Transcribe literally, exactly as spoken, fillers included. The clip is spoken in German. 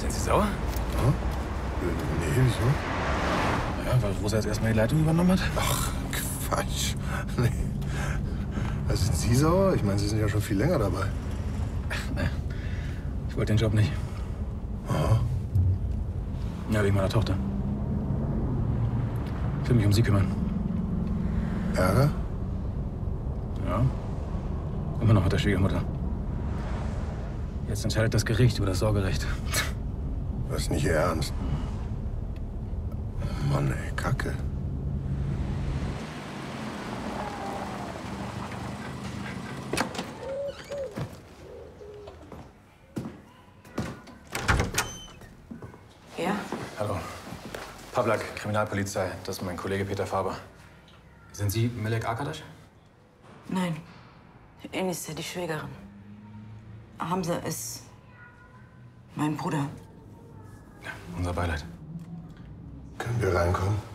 Sind Sie sauer? Ja? Nee, wieso? Ja, weil Rosa jetzt erstmal die Leitung übernommen hat. Ach, Quatsch. Nee. Also sind Sie sauer? Ich meine, Sie sind ja schon viel länger dabei. Nee. Ich wollte den Job nicht. Aha. Ja, wegen meiner Tochter. Ich will mich um sie kümmern. Ärger? Ja. Immer noch mit der Schwiegermutter. Jetzt entscheidet das Gericht über das Sorgerecht. Das ist nicht Ihr Ernst. Mann, ey, Kacke. Ja? Hallo. Pavlak, Kriminalpolizei. Das ist mein Kollege Peter Faber. Sind Sie Melek Arkadasch? Nein. Enis, die Schwägerin. Hamza ist mein Bruder. Ja, unser Beileid. Können wir reinkommen?